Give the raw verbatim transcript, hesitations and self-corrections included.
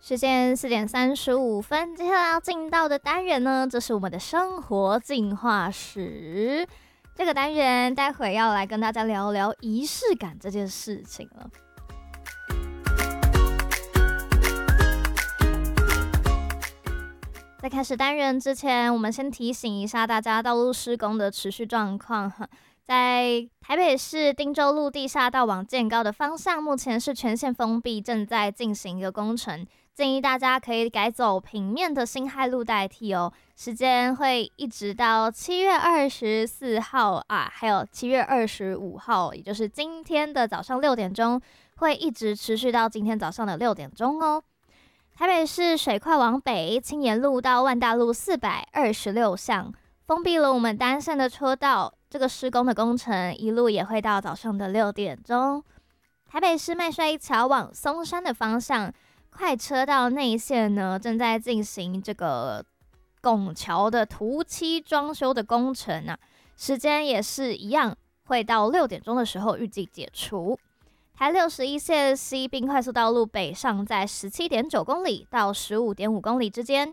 时间四点三十五分，接下来要进到的单元呢，这是我们的生活进化史。这个单元待会要来跟大家聊聊仪式感这件事情了。在开始单元之前，我们先提醒一下大家道路施工的持续状况。在台北市汀州路地下道往建高的方向，目前是全线封闭，正在进行一个工程，建议大家可以改走平面的辛亥路代替哦。时间会一直到七月二十四号啊，还有七月二十五号，也就是今天的早上六点钟，会一直持续到今天早上的六点钟哦。台北市水快往北，青年路到万大路四百二十六巷封闭了我们单线的车道，这个施工的工程一路也会到早上的六点钟。台北市麦帅一桥往松山的方向，快车道内线呢正在进行这个拱桥的涂漆装修的工程啊，时间也是一样，会到六点钟的时候预计解除。台六十一线西滨快速道路北上在十七点九公里到十五点五公里之间，